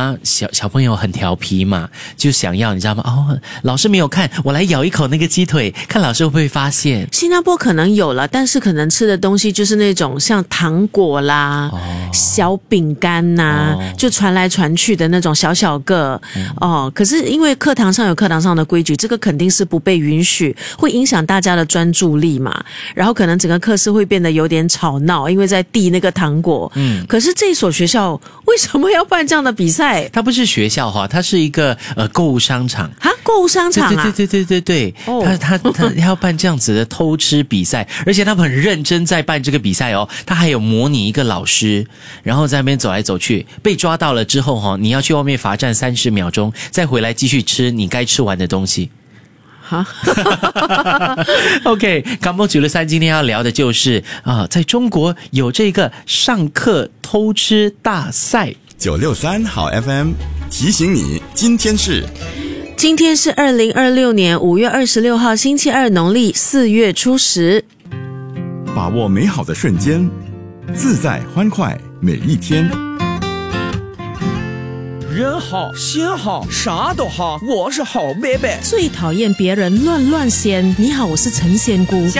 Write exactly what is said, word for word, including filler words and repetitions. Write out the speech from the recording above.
啊，小小朋友很调皮嘛，就想要你知道吗？哦，老师没有看，我来咬一口那个鸡腿，看老师会不会发现。 新加坡可能有了，但是可能吃的东西就是那种像糖果啦、哦、小饼干呐、哦，就传来传去的那种小小个、嗯、哦。可是因为课堂上有课堂上的规矩，这个肯定是不被允许，会影响大家的专注力嘛。然后可能整个课室会变得有点吵闹，因为在递那个糖果。嗯，可是这所学校为什么要办这样的比赛？ 它不是学校哈，它是一个呃购物商场啊，购物商场啊， 对对对对对对，哦、他他他要办这样子的偷吃比赛，而且他们很认真在办这个比赛哦。他还有模拟一个老师，然后在那边走来走去，被抓到了之后哈、哦，你要去外面罚站三十秒钟，再回来继续吃你该吃完的东西。哈，OK， 港梦九六三今天要聊的就是啊，在中国有这个上课偷吃大赛。 九六三好 F M 提醒你，今天是今天是二零二六年五月二十六号星期二，农历四月初十。 把握美好的瞬间，自在欢快每一天。 人好心好啥都好，我是好贝贝。 最讨厌别人乱乱仙。你好，我是陈仙姑。